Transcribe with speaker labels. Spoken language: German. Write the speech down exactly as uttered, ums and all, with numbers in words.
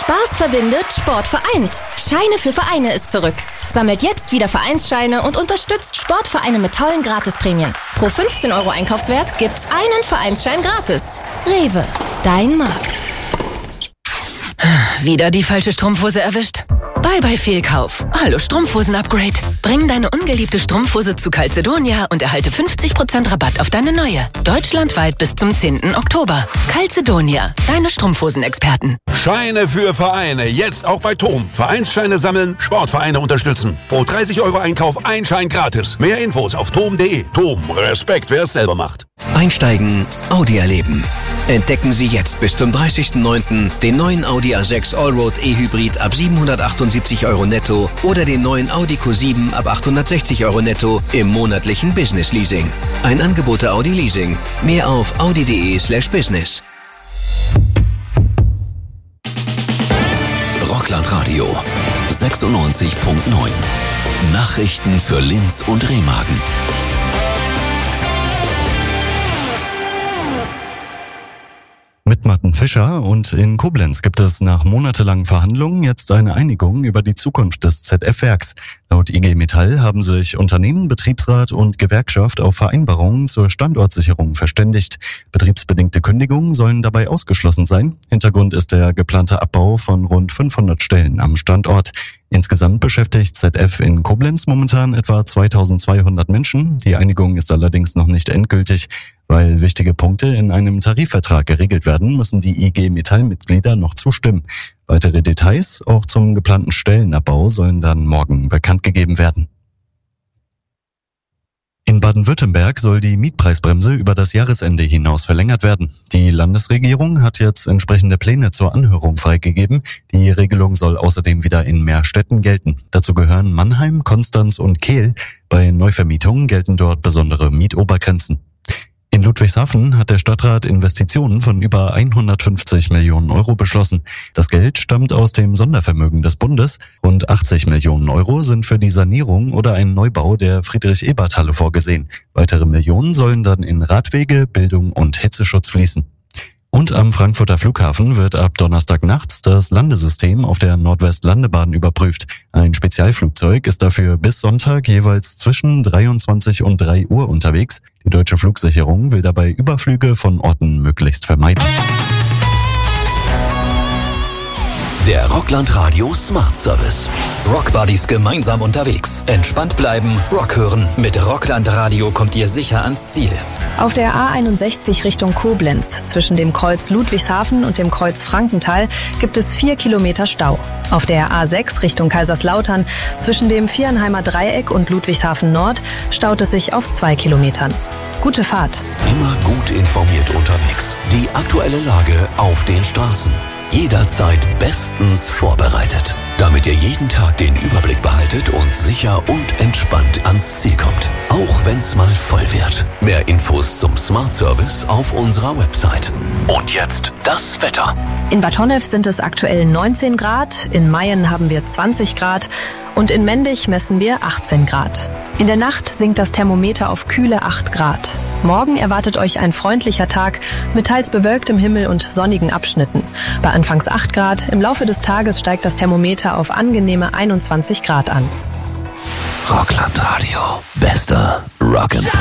Speaker 1: Spaß verbindet, Sport vereint. Scheine für Vereine ist zurück. Sammelt jetzt wieder Vereinsscheine und unterstützt Sportvereine mit tollen Gratisprämien. Pro fünfzehn Euro Einkaufswert gibt's einen Vereinsschein gratis. Rewe, dein Markt.
Speaker 2: Wieder die falsche Strumpfhose erwischt? Bye bye Fehlkauf. Hallo Strumpfhosen-Upgrade. Bring deine ungeliebte Strumpfhose zu Calzedonia und erhalte fünfzig Prozent Rabatt auf deine neue. Deutschlandweit bis zum zehnten Oktober. Calzedonia, deine Strumpfhosen-Experten.
Speaker 3: Scheine für Vereine, jetzt auch bei TOM. Vereinsscheine sammeln, Sportvereine unterstützen. Pro dreißig Euro Einkauf ein Schein gratis. Mehr Infos auf tom punkt de. TOM, Respekt, wer es selber macht.
Speaker 4: Einsteigen, Audi erleben. Entdecken Sie jetzt bis zum dreißigsten neunten den neuen Audi A sechs Allroad E-Hybrid ab siebenhundertachtundsiebzig Euro netto oder den neuen Audi Q sieben ab achthundertsechzig Euro netto im monatlichen Business Leasing. Ein Angebot der Audi Leasing. Mehr auf audi.de slash business.
Speaker 5: Rockland Radio sechsundneunzig Komma neun. Nachrichten für Linz und Remagen.
Speaker 6: Mit Martin Fischer und in Koblenz gibt es nach monatelangen Verhandlungen jetzt eine Einigung über die Zukunft des Z F-Werks. Laut I G Metall haben sich Unternehmen, Betriebsrat und Gewerkschaft auf Vereinbarungen zur Standortsicherung verständigt. Betriebsbedingte Kündigungen sollen dabei ausgeschlossen sein. Hintergrund ist der geplante Abbau von rund fünfhundert Stellen am Standort. Insgesamt beschäftigt Z F in Koblenz momentan etwa zweitausendzweihundert Menschen. Die Einigung ist allerdings noch nicht endgültig. Weil wichtige Punkte in einem Tarifvertrag geregelt werden, müssen die I G Metall-Mitglieder noch zustimmen. Weitere Details, auch zum geplanten Stellenabbau, sollen dann morgen bekannt gegeben werden. In Baden-Württemberg soll die Mietpreisbremse über das Jahresende hinaus verlängert werden. Die Landesregierung hat jetzt entsprechende Pläne zur Anhörung freigegeben. Die Regelung soll außerdem wieder in mehr Städten gelten. Dazu gehören Mannheim, Konstanz und Kehl. Bei Neuvermietungen gelten dort besondere Mietobergrenzen. In Ludwigshafen hat der Stadtrat Investitionen von über hundertfünfzig Millionen Euro beschlossen. Das Geld stammt aus dem Sondervermögen des Bundes. Rund achtzig Millionen Euro sind für die Sanierung oder einen Neubau der Friedrich-Ebert-Halle vorgesehen. Weitere Millionen sollen dann in Radwege, Bildung und Hitzeschutz fließen. Und am Frankfurter Flughafen wird ab Donnerstag nachts das Landesystem auf der Nordwestlandebahn überprüft. Ein Spezialflugzeug ist dafür bis Sonntag jeweils zwischen dreiundzwanzig und drei Uhr unterwegs. Die deutsche Flugsicherung will dabei Überflüge von Orten möglichst vermeiden.
Speaker 5: Der Rockland Radio Smart Service. Rockbuddies gemeinsam unterwegs. Entspannt bleiben, Rock hören. Mit Rockland Radio kommt ihr sicher ans Ziel.
Speaker 7: Auf der A einundsechzig Richtung Koblenz, zwischen dem Kreuz Ludwigshafen und dem Kreuz Frankenthal, gibt es vier Kilometer Stau. Auf der A sechs Richtung Kaiserslautern, zwischen dem Viernheimer Dreieck und Ludwigshafen Nord, staut es sich auf zwei Kilometern. Gute Fahrt.
Speaker 5: Immer gut informiert unterwegs. Die aktuelle Lage auf den Straßen. Jederzeit bestens vorbereitet, damit ihr jeden Tag den Überblick behaltet und sicher und entspannt ans Ziel kommt. Auch wenn's mal voll wird. Mehr Infos zum Smart Service auf unserer Website. Und jetzt das Wetter.
Speaker 7: In Bad Honnef sind es aktuell neunzehn Grad, in Mayen haben wir zwanzig Grad und in Mendig messen wir achtzehn Grad. In der Nacht sinkt das Thermometer auf kühle acht Grad. Morgen erwartet euch ein freundlicher Tag mit teils bewölktem Himmel und sonnigen Abschnitten. Bei anfangs acht Grad, im Laufe des Tages steigt das Thermometer auf angenehme einundzwanzig Grad an.
Speaker 5: Rockland Radio. Bester Rock'n'Roll.